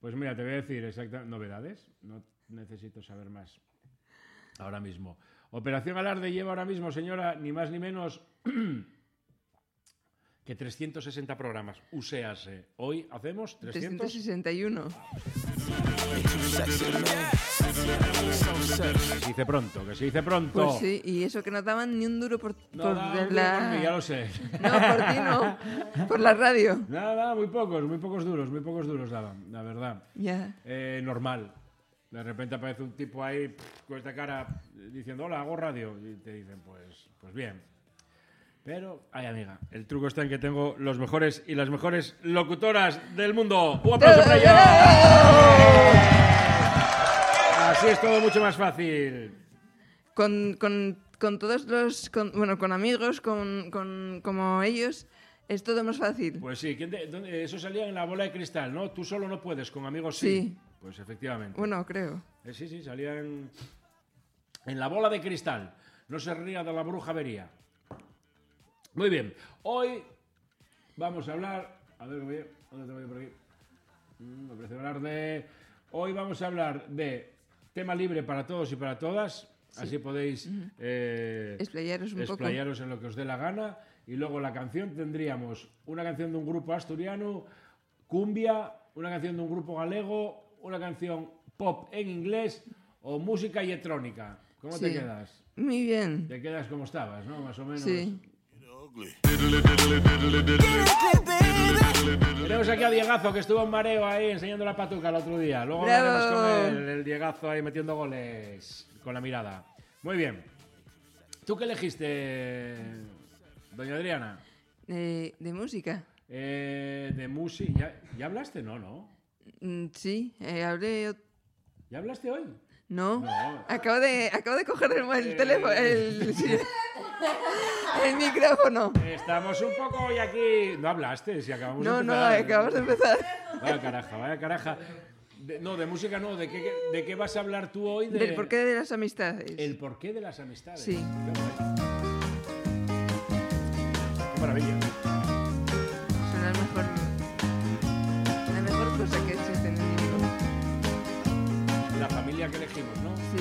Pues mira, te voy a decir exactamente novedades. No necesito saber más ahora mismo. Operación Alarde lleva ahora mismo, señora, ni más ni menos que 360 programas. Uséase. Hoy hacemos 361. Que se dice pronto, que se dice pronto. Pues sí, y eso que no daban ni un duro por No, la... por mí, ya lo sé. No, por ti no. Por la radio. Nada, muy pocos duros daban, la verdad. Ya. Normal. De repente aparece un tipo ahí con esta cara diciendo, hola, hago radio. Y te dicen, pues bien. Pero, ay amiga, el truco está en que tengo los mejores y las mejores locutoras del mundo. ¡Un aplauso para ellas! Así es todo mucho más fácil. Con todos los... con amigos, como ellos, es todo más fácil. Pues sí, eso salía en La Bola de Cristal, ¿no? Tú solo no puedes, con amigos sí. Sí. Pues efectivamente. Bueno, creo. Sí, salía en La Bola de Cristal. No se ría de la bruja vería. Muy bien. Hoy vamos a hablar... A ver, ¿dónde te voy por aquí? Me parece hablar de... Hoy vamos a hablar de tema libre para todos y para todas. Sí. Así podéis explayaros un poco. Explayaros en lo que os dé la gana. Y luego la canción tendríamos una canción de un grupo asturiano, cumbia, una canción de un grupo galego, una canción pop en inglés o música electrónica. ¿Cómo te quedas? Muy bien. Te quedas como estabas, ¿no? Más o menos. Sí. Tenemos aquí a Diegazo, que estuvo en mareo ahí enseñando la patuca el otro día. Luego ¡bravo! hablaremos con el Diegazo ahí metiendo goles con la mirada. Muy bien. ¿Tú qué elegiste, doña Adriana? De música. De música. ¿Ya hablaste? No. Sí, hablé... ¿Ya hablaste hoy? No. Acabo de coger el teléfono, el micrófono. Estamos un poco hoy aquí... No hablaste, si acabamos de empezar. No, acabamos de empezar. Vaya caraja. De música no. ¿De qué vas a hablar tú hoy? Del porqué de las amistades. El porqué de las amistades. Sí. Qué maravilla. Son la mejor cosa que existe en el mundo. La familia que elegimos, ¿no? Sí.